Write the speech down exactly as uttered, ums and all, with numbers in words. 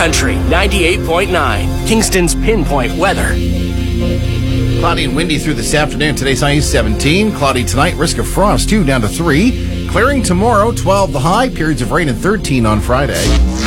Country ninety-eight point nine, Kingston's Pinpoint Weather. Cloudy and windy through this afternoon. Today's high is seventeen. Cloudy tonight, risk of frost two down to three. Clearing tomorrow, twelve the high. Periods of rain and thirteen on Friday.